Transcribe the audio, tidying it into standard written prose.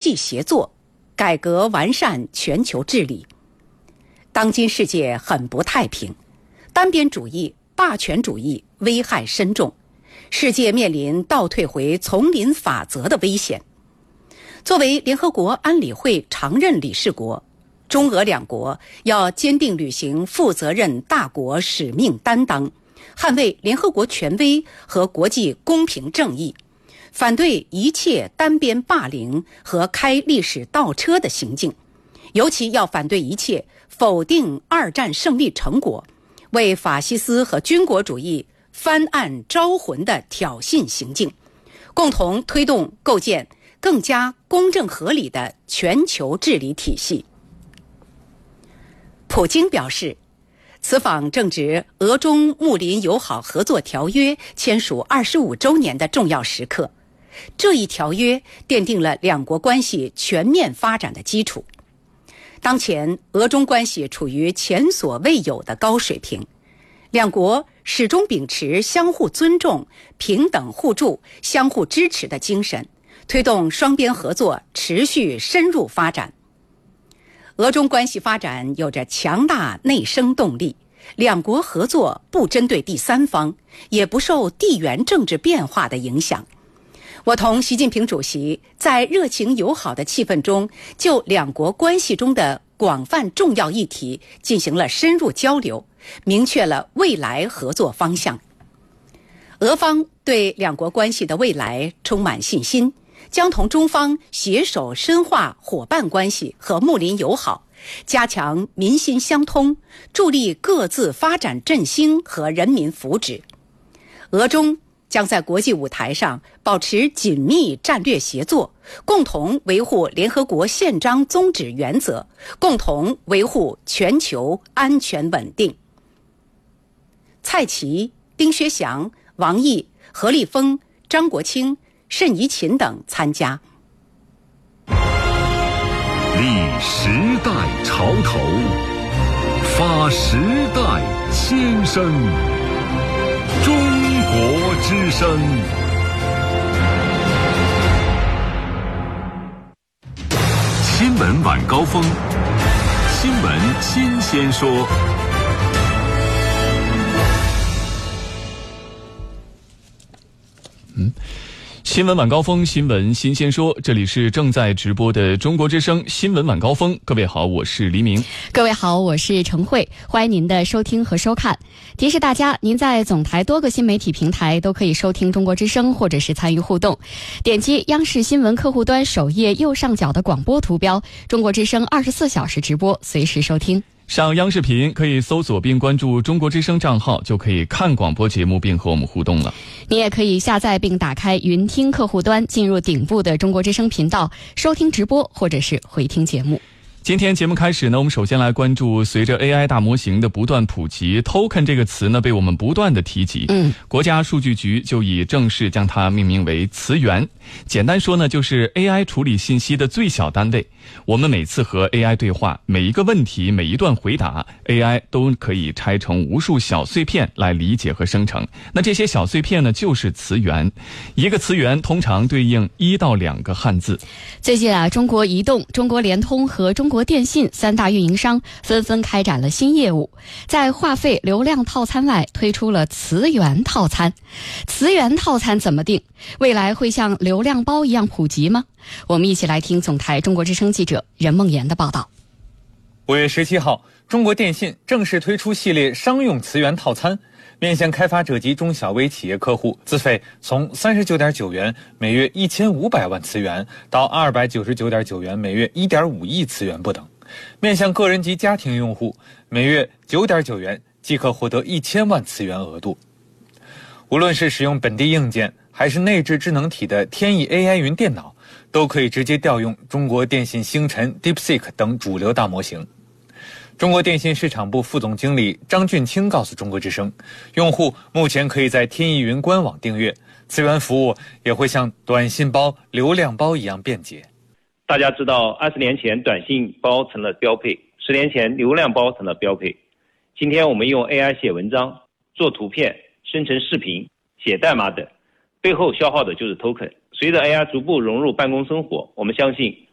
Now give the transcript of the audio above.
际协作，改革完善全球治理。当今世界很不太平，单边主义、霸权主义危害深重，世界面临倒退回丛林法则的危险。作为联合国安理会常任理事国，中俄两国要坚定履行负责任大国使命担当，捍卫联合国权威和国际公平正义，反对一切单边霸凌和开历史倒车的行径，尤其要反对一切否定二战胜利成果、为法西斯和军国主义翻案招魂的挑衅行径，共同推动构建更加公正合理的全球治理体系。普京表示，此访正值俄中睦邻友好合作条约签署25周年的重要时刻，这一条约奠定了两国关系全面发展的基础。当前俄中关系处于前所未有的高水平，两国始终秉持相互尊重、平等互助、相互支持的精神，推动双边合作持续深入发展。俄中关系发展有着强大内生动力，两国合作不针对第三方，也不受地缘政治变化的影响。我同习近平主席在热情友好的气氛中，就两国关系中的广泛重要议题进行了深入交流，明确了未来合作方向。俄方对两国关系的未来充满信心，将同中方携手深化伙伴关系和睦邻友好，加强民心相通，助力各自发展振兴和人民福祉。俄中将在国际舞台上保持紧密战略协作，共同维护联合国宪章宗旨原则，共同维护全球安全稳定。蔡奇、丁薛祥、王毅、何立峰、张国清、慎怡琴等参加。 立时代潮头，发时代千声，中国之声。新闻晚高峰，新闻新鲜说。 新闻晚高峰，新闻新鲜说，这里是正在直播的中国之声新闻晚高峰。各位好，我是黎明。 各位好，我是程慧，欢迎您的收听和收看。提示大家，您在总台多个新媒体平台都可以收听中国之声，或者是参与互动。点击央视新闻客户端首页右上角的广播图标，中国之声24小时直播，随时收听。 上央视频可以搜索并关注中国之声账号，就可以看广播节目并和我们互动了。 你也可以下载并打开云听客户端，进入顶部的中国之声频道，收听直播或者是回听节目。 今天节目开始呢，我们首先来关注，随着 AI 大模型的不断普及， token 这个词呢被我们不断的提及。国家数据局就已正式将它命名为词源。简单说呢，就是 AI 处理信息的最小单位。我们每次和 AI 对话，每一个问题，每一段回答， AI 都可以拆成无数小碎片来理解和生成。那这些小碎片呢，就是词源。一个词源通常对应1到2个汉字。 最近啊，中国移动、中国联通和中国电信3大运营商纷纷开展了新业务，在话费流量套餐外推出了词源套餐。词源套餐怎么定？未来会像流量包一样普及吗？我们一起来听总台中国之声记者任梦妍的报道。 5月17号，中国电信正式推出系列商用词源套餐，面向开发者及中小微企业客户，资费从39.9元每月1500万词元到299.9元每月1.5亿词元不等；面向个人及家庭用户，每月9.9元即可获得1000万词元额度。无论是使用本地硬件还是内置智能体的天翼 AI 云电脑，都可以直接调用中国电信星辰、DeepSeek 等主流大模型。中国电信市场部副总经理张俊清告诉中国之声，用户目前可以在天翼云官网订阅，词源服务也会像短信包、流量包一样便捷。 大家知道，20年前短信包成了标配，10年前流量包成了标配。今天我们用 AI 写文章、做图片、生成视频、写代码等，背后消耗的就是 token。随着 AI 逐步融入办公生活，我们相信